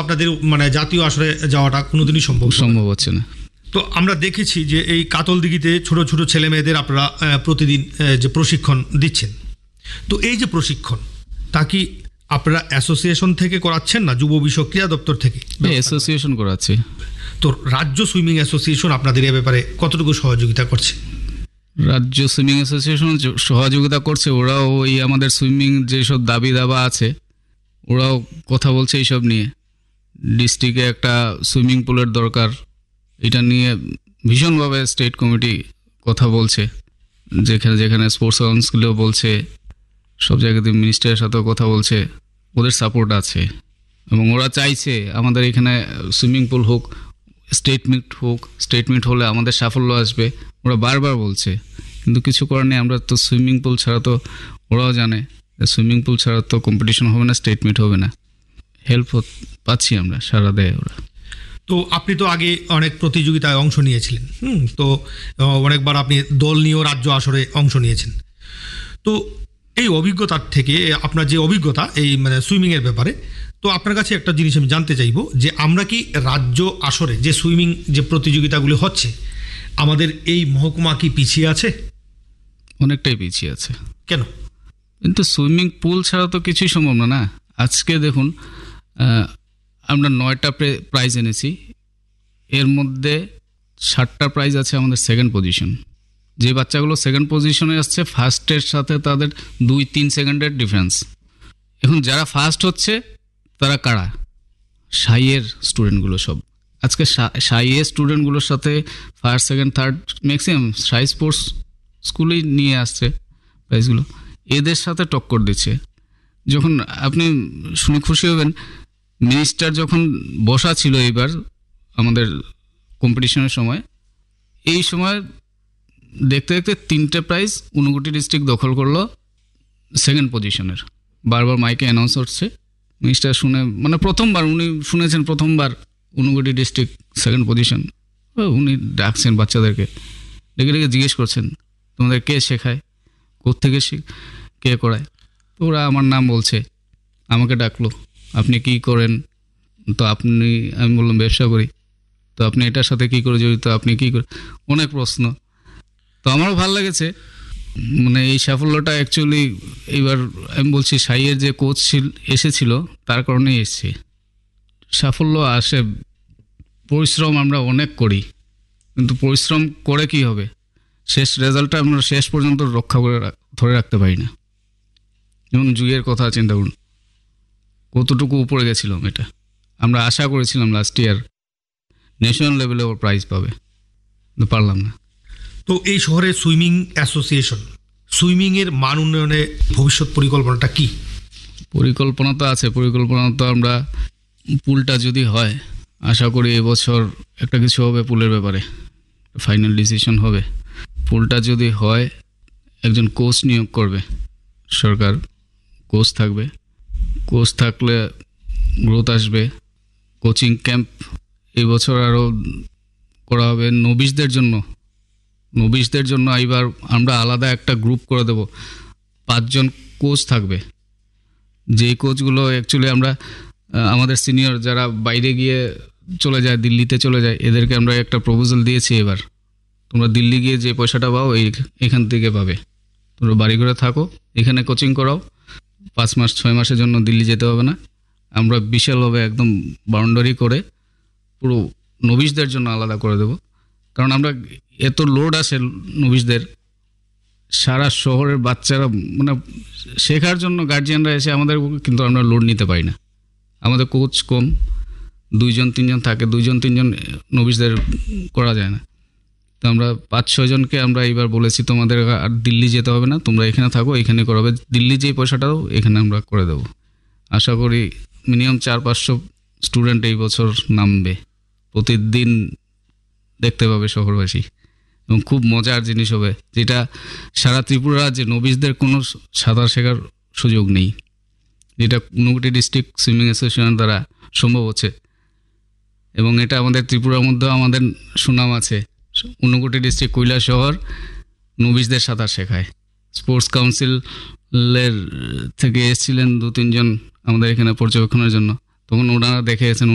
আপনাদের মানে জাতীয় আসরে যাওয়াটা কোনোদিনই সম্ভব হচ্ছে না। তো আমরা দেখেছি যে এই কাতলদিঘিতে ছোট ছোট ছেলে মেয়েদের আপনারা প্রতিদিন যে প্রশিক্ষণ দিচ্ছেন, তো এই যে প্রশিক্ষণ তা কি আপনারা অ্যাসোসিয়েশন থেকে করাচ্ছেন না যুব বিষয় ক্রীড়া দপ্তর থেকে? অ্যাসোসিয়েশন করাচ্ছে। তো রাজ্য সুইমিং অ্যাসোসিয়েশন আপনাদের এ ব্যাপারে কতটুকু সহযোগিতা করছে? রাজ্য সুইমিং অ্যাসোসিয়েশন সহযোগিতা করছে, ওরাও ওই আমাদের সুইমিং যেসব দাবি দাবা আছে ওরাও কথা বলছে এইসব নিয়ে। ডিস্ট্রিক্টে একটা সুইমিং পুলের দরকার, এটা নিয়ে ভীষণভাবে স্টেট কমিটি কথা বলছে, যেখানে যেখানে স্পোর্টস কাউন্সিলও বলছে, সব জায়গাতে মিনিস্টারের সাথেও কথা বলছে, ওদের সাপোর্ট আছে এবং ওরা চাইছে আমাদের এখানে সুইমিং পুল হোক, স্টেট মিট হলে আমাদের সাফল্য আসবে, ওরা বারবার বলছে। কিন্তু কিছু করার নেই, আমরা তো সুইমিং পুল ছাড়া তো, ওরাও জানে সুইমিং পুল ছাড়া তো কম্পিটিশন হবে না, স্টেট মিট হবে না। হেল্প পাচ্ছি আমরা, সারা দেয় ওরা। তো আপনি তো আগে অনেক প্রতিযোগিতায় অংশ নিয়েছিলেন, তো অনেকবার আপনি দল নিয়েও রাজ্য আসরে অংশ নিয়েছেন। তো এই অভিজ্ঞতার থেকে আপনার যে অভিজ্ঞতা এই মানে সুইমিংয়ের ব্যাপারে, তো আপনার কাছে একটা জিনিস আমি জানতে চাইবো যে আমরা কি রাজ্য আসরে যে সুইমিং যে প্রতিযোগিতাগুলি হচ্ছে, আমাদের এই মহকুমা কি পিছিয়ে আছে? অনেকটাই পিছিয়ে আছে। কেন? কিন্তু সুইমিং পুল ছাড়া তো কিছুই সম্ভব না। আজকে দেখুন, আমরা 9টা প্রাইজ এনেছি, এর মধ্যে 7টা প্রাইজ আছে আমাদের সেকেন্ড পজিশন। যে বাচ্চাগুলো সেকেন্ড পজিশনে আসছে, ফার্স্টের সাথে তাদের 2-3 সেকেন্ডের ডিফারেন্স। এখন যারা ফার্স্ট হচ্ছে তারা কারা? সাইয়ের স্টুডেন্টগুলো সব। আজকে সাইয়ের স্টুডেন্টগুলোর সাথে ফার্স্ট সেকেন্ড থার্ড ম্যাক্সিমাম সাই স্পোর্টস স্কুলেই নিয়ে আসছে প্রাইজগুলো, এদের সাথে টক্কর দিচ্ছে। যখন আপনি শুনে খুশি হবেন, মিনিস্টার যখন বসা ছিল এইবার আমাদের কম্পিটিশনের সময়, এই সময় দেখতে দেখতে 3টে প্রাইজ ঊনকোটি ডিস্ট্রিক্ট দখল করলো সেকেন্ড পজিশনের। বারবার মাইকে অ্যানাউন্স হচ্ছে, মিনিস্টার শুনে মানে প্রথমবার উনি শুনেছেন, প্রথমবার ঊনকোটি ডিস্ট্রিক্ট সেকেন্ড পজিশন। উনি ডাকছেন বাচ্চাদেরকে, ডেকে ডেকে জিজ্ঞেস করছেন তোমাদের কে শেখায়, কোত্থেকে কে করায়। তো ওরা আমার নাম বলছে, আমাকে ডাকলো, আপনি কি করেন? তো আমি বললাম ব্যবসা করি। তো আপনি এটার সাথে কি করে জড়িত, আপনি কি করে, অনেক প্রশ্ন। তো আমারও ভালো লেগেছে, মানে এই সাফল্যটা অ্যাকচুয়ালি এবার আমি বলছি সাইয়ের যে কোচ এসেছিল তার কারণেই এসছে। সাফল্য আসে, পরিশ্রম আমরা অনেক করি, কিন্তু পরিশ্রম করে কি হবে, শেষ রেজাল্টটা আমরা শেষ পর্যন্ত রক্ষা করে ধরে রাখতে পারি না। যেমন জুয়ের কথা চিন্তা করুন, কতটুকু উপরে গেছিলাম, এটা আমরা আশা করেছিলাম লাস্ট ইয়ার ন্যাশনাল লেভেলে ওর প্রাইজ পাবে, কিন্তু পারলাম না। তো এই শহরে সুইমিং অ্যাসোসিয়েশন সুইমিংয়ের মান উন্নয়নে ভবিষ্যৎ পরিকল্পনাটা কি? পরিকল্পনা তো আছে, পরিকল্পনা তো আমরা পুলটা যদি হয়, আশা করি এবছর একটা কিছু হবে পুলের ব্যাপারে, ফাইনাল ডিসিশন হবে। পুলটা যদি হয়, একজন কোচ নিয়োগ করবে সরকার, কোচ থাকবে, কোচ থাকলে গ্রোথ আসবে। কোচিং ক্যাম্প এবছর আরও করা হবে নবিশদের জন্য। এবার আমরা আলাদা একটা গ্রুপ করে দেব, 5 জন কোচ থাকবে। যেই কোচগুলো অ্যাকচুয়ালি আমরা আমাদের সিনিয়র যারা বাইরে গিয়ে চলে যায়, দিল্লিতে চলে যায়, এদেরকে আমরা একটা প্রপোজাল দিয়েছি, এবার তোমরা দিল্লি গিয়ে যে পয়সাটা পাও এখান থেকে পাবে, তোমরা বাড়ি করে থাকো, এখানে কোচিং করাও, 5 মাস 6 মাসের জন্য দিল্লি যেতে হবে না। আমরা বিশালভাবে একদম বাউন্ডারি করে পুরো নবিশদের জন্য আলাদা করে দেব। কারণ আমরা এত লোড আসে নবিশদের, সারা শহরের বাচ্চারা মানে শেখার জন্য গার্জিয়ানরা এসে আমাদের, কিন্তু আমরা লোড নিতে পারি না, আমাদের কোচ কম, 2-3 জন থাকে, 2-3 জন নবিশদের করা যায় না। তো আমরা 5-6 জনকে আমরা এইবার বলেছি তোমাদের আর দিল্লি যেতে হবে না, তোমরা এখানে থাকো, এখানে করাবে, দিল্লি যেই পয়সাটাও এখানে আমরা করে দেবো। আশা করি মিনিমাম 400-500 স্টুডেন্ট এই বছর নামবে, প্রতিদিন দেখতে পাবে শহরবাসী, এবং খুব মজার জিনিস হবে, যেটা সারা ত্রিপুরা যে নবিশদের কোনো সাঁতার শেখার সুযোগ নেই, যেটা ঊনকোটি ডিস্ট্রিক্ট সুইমিং অ্যাসোসিয়েশন দ্বারা সম্ভব হচ্ছে। এবং এটা আমাদের ত্রিপুরার মধ্যেও আমাদের সুনাম আছে, ঊনকোটি ডিস্ট্রিক্ট কৈলাসহর নবিশদের সাঁতার শেখায়। স্পোর্টস কাউন্সিলের থেকে এসেছিলেন 2-3 জন আমাদের এখানে পর্যবেক্ষণের জন্য, তখন ওনারা দেখে গেছেন